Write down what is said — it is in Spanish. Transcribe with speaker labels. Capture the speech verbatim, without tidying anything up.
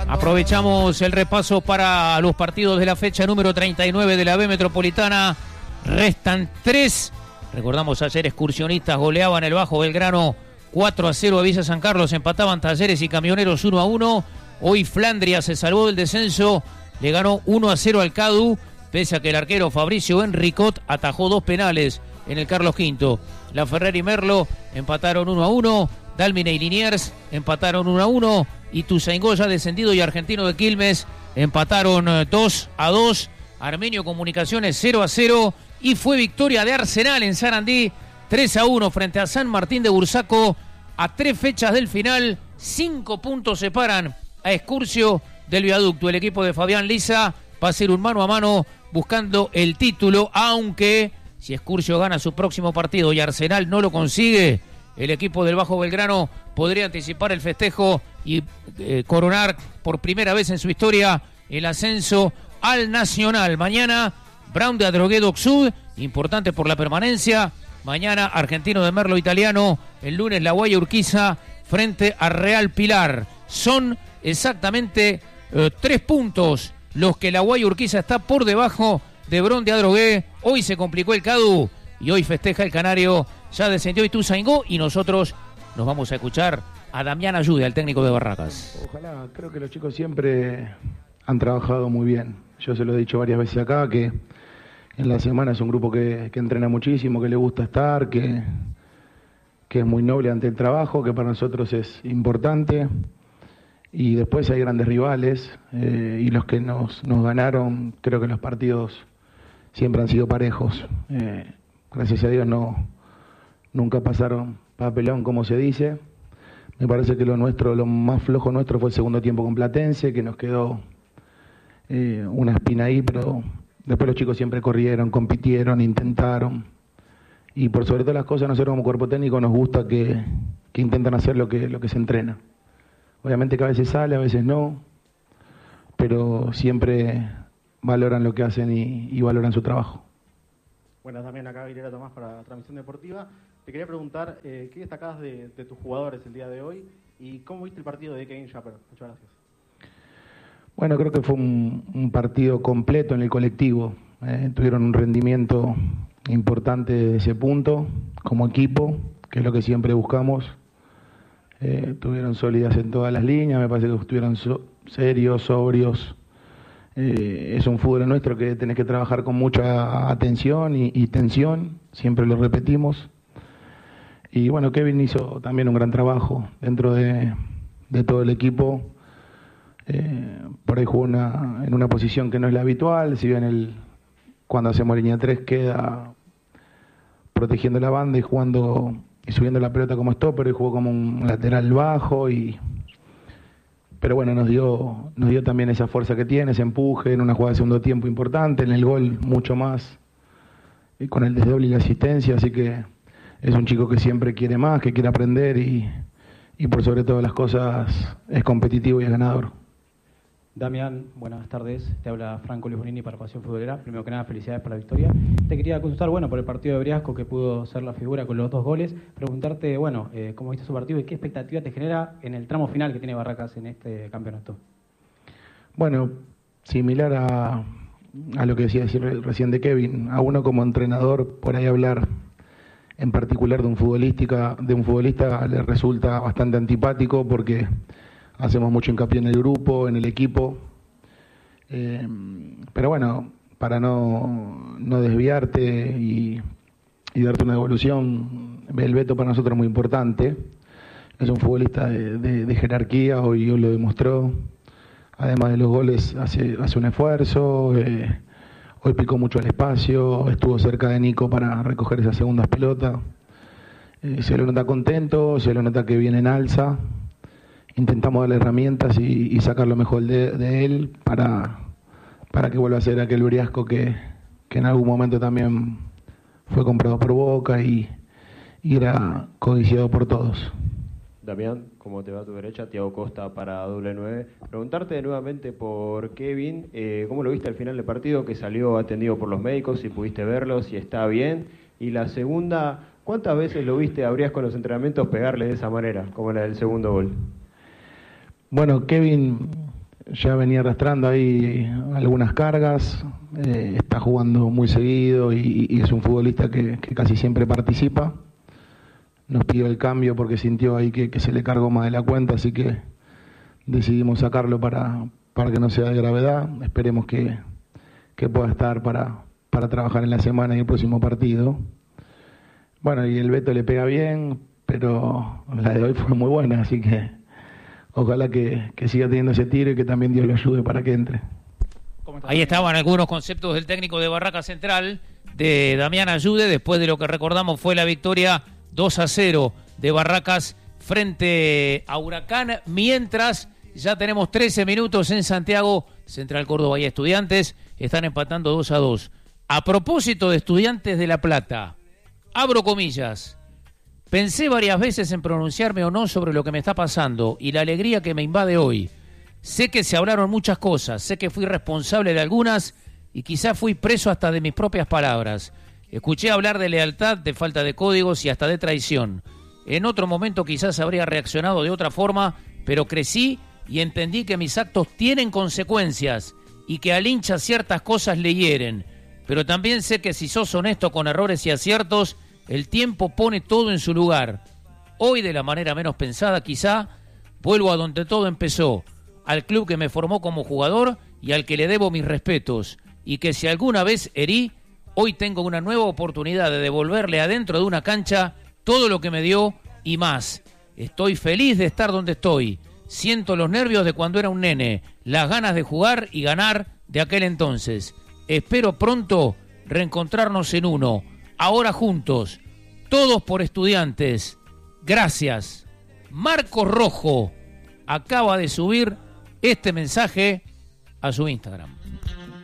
Speaker 1: Aprovechamos el repaso para los partidos de la fecha número treinta y nueve de la B Metropolitana. Restan tres. Recordamos, ayer Excursionistas goleaban el Bajo Belgrano cuatro a cero a Villa San Carlos, empataban Talleres y Camioneros uno a uno. Hoy Flandria se salvó del descenso, le ganó uno a cero al Cadu, pese a que el arquero Fabricio Enricot atajó dos penales en el Carlos Quinto. La Ferrer y Merlo empataron uno a uno, Dálmine y Liniers empataron uno a uno, y Ituzaingó, ya descendido, y Argentino de Quilmes empataron dos a dos. Armenio Comunicaciones cero a cero, y fue victoria de Arsenal en Sarandí tres a uno frente a San Martín de Bursaco. A tres fechas del final, cinco puntos separan a Excursio del Viaducto. El equipo de Fabián Liza va a ser un mano a mano buscando el título, aunque si Excursio gana su próximo partido y Arsenal no lo consigue, el equipo del Bajo Belgrano podría anticipar el festejo y eh, coronar por primera vez en su historia el ascenso al Nacional. Mañana Brown de Adrogué Sud, importante por la permanencia. Mañana Argentino de Merlo Italiano. El lunes La Guaya Urquiza frente a Real Pilar. Son exactamente eh, tres puntos los que La Guaya Urquiza está por debajo de Brown de Adrogué. Hoy se complicó el Cadu y hoy festeja el Canario. Ya descendió Ituzaingó y nosotros nos vamos a escuchar a Damián Ayude, al técnico de Barracas.
Speaker 2: Ojalá, creo que los chicos siempre han trabajado muy bien. Yo se lo he dicho varias veces acá, que en la semana es un grupo que, que entrena muchísimo, que le gusta estar, que, que es muy noble ante el trabajo, que para nosotros es importante. Y después hay grandes rivales, eh, y los que nos, nos ganaron, creo que los partidos siempre han sido parejos. Eh, gracias a Dios no, nunca pasaron papelón, como se dice. Me parece que lo nuestro, lo más flojo nuestro fue el segundo tiempo con Platense, que nos quedó eh, una espina ahí, pero después los chicos siempre corrieron, compitieron, intentaron. Y por sobre todas las cosas, nosotros como cuerpo técnico nos gusta que, que intentan hacer lo que, lo que se entrena. Obviamente que a veces sale, a veces no, pero siempre valoran lo que hacen y, y valoran su trabajo.
Speaker 3: Buenas, también acá Aguilera Tomás para Transmisión Deportiva. Te quería preguntar, eh, ¿qué destacás de, de tus jugadores el día de hoy? ¿Y cómo viste el partido de Kevin Schapper? Muchas gracias.
Speaker 2: Bueno, creo que fue un, un partido completo en el colectivo. Eh, tuvieron un rendimiento importante desde ese punto, como equipo, que es lo que siempre buscamos. Eh, tuvieron sólidas en todas las líneas, me parece que estuvieron so- serios, sobrios. Eh, es un fútbol nuestro que tenés que trabajar con mucha atención y, y tensión, siempre lo repetimos. Y bueno, Kevin hizo también un gran trabajo dentro de, de todo el equipo. Eh, por ahí jugó una, en una posición que no es la habitual, si bien el, cuando hacemos línea tres queda protegiendo la banda y jugando y subiendo la pelota como stopper, y jugó como un lateral bajo, y pero bueno, nos dio nos dio también esa fuerza que tiene, ese empuje en una jugada de segundo tiempo importante, en el gol mucho más, y con el desdoble y la asistencia, así que es un chico que siempre quiere más, que quiere aprender y, y por sobre todas las cosas es competitivo y es ganador.
Speaker 4: Damián, buenas tardes. Te habla Franco Luis Bonini para Pasión Futbolera. Primero que nada, felicidades por la victoria. Te quería consultar, bueno, por el partido de Briasco, que pudo ser la figura con los dos goles. Preguntarte, bueno, eh, cómo viste su partido y qué expectativa te genera en el tramo final que tiene Barracas en este campeonato.
Speaker 2: Bueno, similar a, a lo que decía recién de Kevin, a uno como entrenador, por ahí hablar en particular de un futbolística, de un futbolista le resulta bastante antipático porque hacemos mucho hincapié en el grupo, en el equipo, eh, pero bueno, para no, no desviarte y, y darte una devolución, el Beto para nosotros es muy importante, es un futbolista de, de, de jerarquía, hoy, hoy lo demostró, además de los goles hace, hace un esfuerzo, eh, hoy picó mucho el espacio, estuvo cerca de Nico para recoger esas segundas pelotas, eh, se lo nota contento, se lo nota que viene en alza. Intentamos darle herramientas y, y sacar lo mejor de, de él para, para que vuelva a ser aquel Briasco que, que en algún momento también fue comprado por Boca y, y era codiciado por todos.
Speaker 5: Damián, ¿cómo te va a tu derecha? Tiago Costa para doble nueve. Preguntarte nuevamente por Kevin, eh, ¿cómo lo viste al final del partido? Que salió atendido por los médicos, si pudiste verlo, si está bien. Y la segunda, ¿cuántas veces lo viste a Briasco en los entrenamientos pegarle de esa manera, como la del segundo gol?
Speaker 2: Bueno, Kevin ya venía arrastrando ahí algunas cargas, eh, está jugando muy seguido y, y es un futbolista que, que casi siempre participa. Nos pidió el cambio porque sintió ahí que, que se le cargó más de la cuenta, así que decidimos sacarlo para, para que no sea de gravedad. Esperemos que, que pueda estar para, para trabajar en la semana y el próximo partido. Bueno, y el Beto le pega bien, pero la de hoy fue muy buena, así que ojalá que, que siga teniendo ese tiro y que también Dios lo ayude para que entre.
Speaker 1: Ahí estaban algunos conceptos del técnico de Barraca Central, de Damián Ayude, después de lo que recordamos fue la victoria dos a cero de Barracas frente a Huracán, mientras ya tenemos trece minutos en Santiago, Central Córdoba y Estudiantes están empatando dos a dos. A propósito de Estudiantes de La Plata, abro comillas, pensé varias veces en pronunciarme o no sobre lo que me está pasando y la alegría que me invade hoy. Sé que se hablaron muchas cosas, sé que fui responsable de algunas y quizás fui preso hasta de mis propias palabras. Escuché hablar de lealtad, de falta de códigos y hasta de traición. En otro momento quizás habría reaccionado de otra forma, pero crecí y entendí que mis actos tienen consecuencias y que al hincha ciertas cosas le hieren. Pero también sé que si sos honesto con errores y aciertos, el tiempo pone todo en su lugar. Hoy, de la manera menos pensada quizá, vuelvo a donde todo empezó, al club que me formó como jugador y al que le debo mis respetos, y que si alguna vez herí, hoy tengo una nueva oportunidad de devolverle adentro de una cancha todo lo que me dio y más. Estoy feliz de estar donde estoy. Siento los nervios de cuando era un nene, las ganas de jugar y ganar de aquel entonces. Espero pronto reencontrarnos en uno, ahora juntos, todos por Estudiantes. Gracias. Marcos Rojo acaba de subir este mensaje a su Instagram.